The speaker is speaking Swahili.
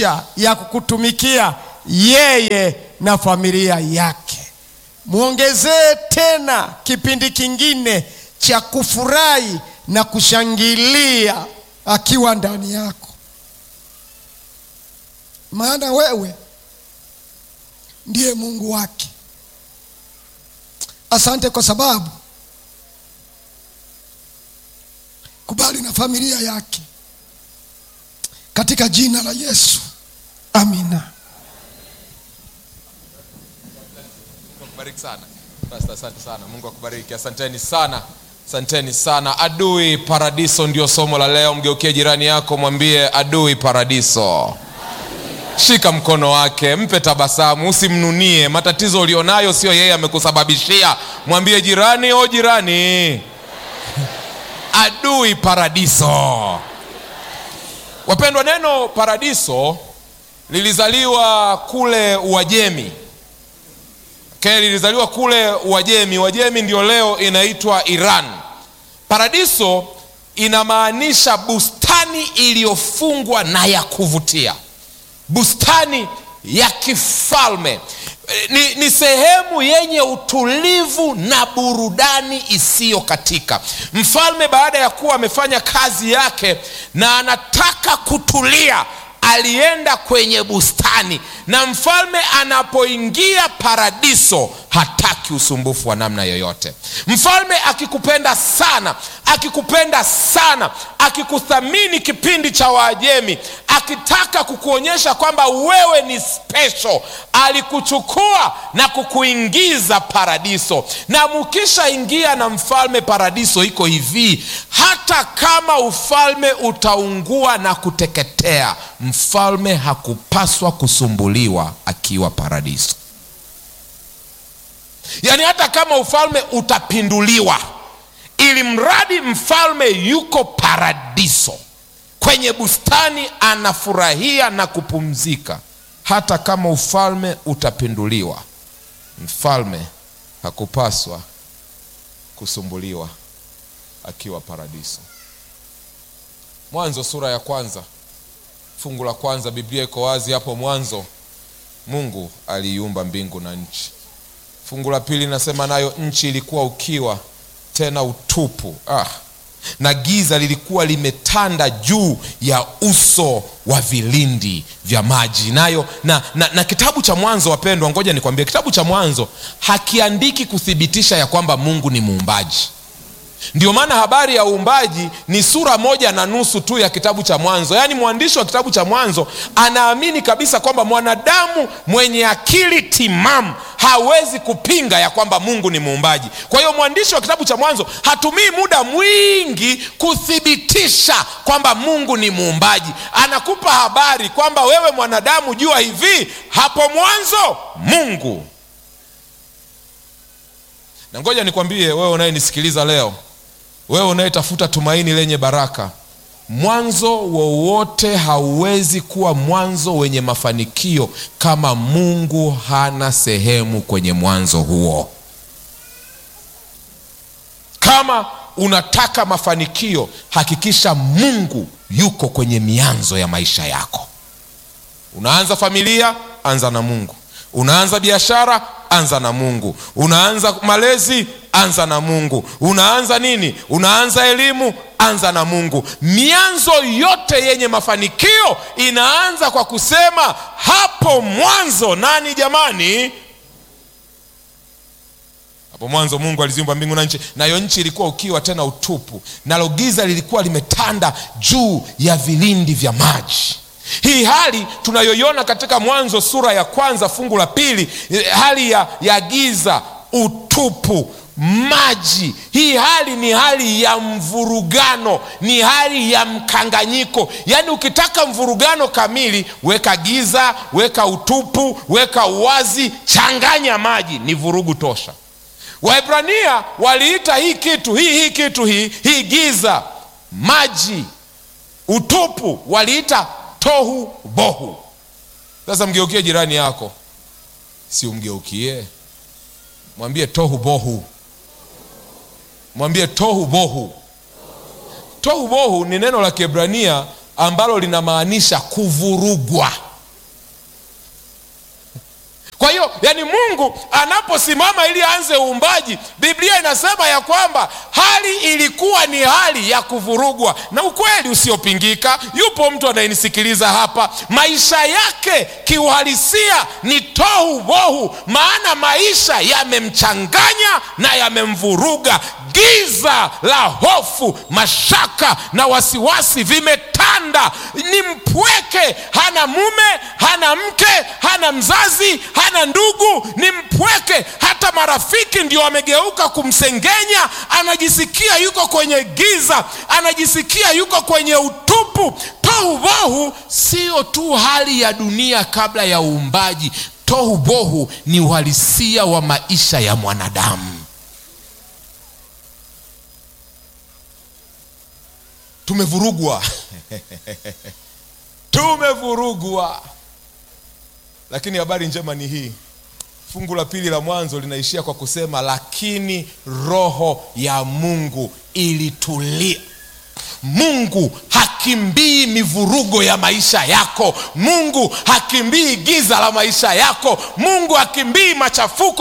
maisha ya kukutumikia yeye na familia yake. Muongezee tena kipindi kingine cha kufurahi na kushangilia akiwa ndani yako, maana wewe ndiye Mungu wake. Asante kwa sababu kubali na familia yake, katika jina la Yesu, amina. Mungu akubariki sana Pastor, asante sana. Mungu akubariki, asanteni sana, asanteni sana. Adui paradiso ndio somo la leo. Mgeukie jirani yako, mwambie adui paradiso. Shika mkono wake, mpe tabasamu, usimnunie. Matatizo ulionayo sio yeye amekusababishia. Mwambie jirani, o jirani, adui paradiso. Wapendwa, neno paradiso lilizaliwa kule Uajemi. Lilizaliwa kule Uajemi. Uajemi ndio leo inaitwa Iran. Paradiso inamaanisha bustani iliyofungwa na ya kuvutia, bustani ya kifalme. Ni sehemu yenye utulivu na burudani isiyo katika. Mfalme baada ya kuwa amefanya kazi yake na anataka kutulia, alienda kwenye bustani. Na mfalme anapoingia paradiso hataki usumbufu wa namna yoyote. Mfalme akikupenda sana, akikupenda sana, akikuthamini kipindi cha Waajemi, akitaka kukuonyesha kwamba wewe ni special, alikuchukua na kukuingiza paradiso. Na mukisha ingia na mfalme paradiso, iko hivi: hata kama ufalme utaungua na kuteketea, mfalme hakupaswa kusumbuliwa akiwa paradiso. Yaani hata kama ufalme utapinduliwa, ili mradi mfalme yuko paradiso kwenye bustani, anafurahia na kupumzika. Hata kama ufalme utapinduliwa, mfalme hakupaswa kusumbuliwa akiwa paradiso. Mwanzo sura ya 1 fungu la 1, Biblia iko wazi hapo mwanzo Mungu aliumba mbingu na nchi. Fungu la 2 nasema nayo nchi ilikuwa ukiwa tena utupu, na giza lilikuwa limetanda juu ya uso wa vilindi vya maji. Nayo na kitabu cha Mwanzo, wapendwa, ngoja nikwambie, kitabu cha Mwanzo hakiandiki kuthibitisha ya kwamba Mungu ni muumbaji. Ndio maana habari ya uumbaji ni sura 1.5 tu ya kitabu cha Mwanzo. Yaani mwandishi wa kitabu cha Mwanzo anaamini kabisa kwamba mwanadamu mwenye akili timamu hawezi kupinga ya kwamba Mungu ni muumbaji. Kwa hiyo mwandishi wa kitabu cha Mwanzo hatumii muda mwingi kuthibitisha kwamba Mungu ni muumbaji. Anakupa habari kwamba wewe mwanadamu, jua hivi, hapo mwanzo Mungu. Na ngoja nikwambie wewe unayenisikiliza leo, wewe unayetafuta tumaini lenye baraka, mwanzo wowote hauwezi kuwa mwanzo wenye mafanikio kama Mungu hana sehemu kwenye mwanzo huo. Kama unataka mafanikio, hakikisha Mungu yuko kwenye mianzo ya maisha yako. Unaanza familia, anza na Mungu. Unaanza biashara, anza na Mungu. Unaanza malezi, anza na Mungu. Unaanza nini? Unaanza elimu, anza na Mungu. Mianzo yote yenye mafanikio inaanza kwa kusema hapo mwanzo nani jamani? Hapo mwanzo Mungu aliziumba mbingu na nchi, nayo nchi ilikuwa ukiwa tena utupu, nalo giza lilikuwa limetanda juu ya vilindi vya maji. Hii hali tunayoiona katika Mwanzo sura ya 1 fungu la 2, hali ya giza, utupu, maji. Hii hali ni hali ya mvurugano, ni hali ya mkanganyiko. Yaani ukitaka mvurugano kamili, weka giza, weka utupu, weka uwazi, changanya maji, ni vurugu tosha. Waebrania waliita hii kitu hii giza, maji, utupu, waliita tohu bohu. Sasa mgeukie jirani yako, si umgeukie, mwambie tohu bohu. Mwambie tohu bohu. Tohu bohu ni neno la Kiebrania ambalo linamaanisha kuvurugwa, Yaani Mungu anaposimama ili aanze uumbaji, Biblia inasema ya kwamba hali ilikuwa ni hali ya kuvurugwa. Na ukweli usiopingika, yupo mtu anayenisikiliza hapa, maisha yake kiuhalisia ni tohu bohu, maana maisha yamemchanganya na yamemvuruga. Giza la hofu, mashaka na wasiwasi vimetanda. Ni mpweke, hana mume, hana mke, hana mzazi, hana ndugu, ni mpweke. Hata marafiki ndio wamegeuka kumsengenya. Anajisikia yuko kwenye giza, anajisikia yuko kwenye utupu. Tohubohu sio tu hali ya dunia kabla ya uumbaji. Tohubohu ni uhalisia wa maisha ya mwanadamu. Tumevurugwa. Tumevurugwa. Lakini habari njema ni hii. Fungu la pili la Mwanzo linaishia kwa kusema lakini roho ya Mungu ilitulia. Mungu hakimbii mivurugo ya maisha yako. Mungu hakimbii giza la maisha yako. Mungu hakimbii machafuko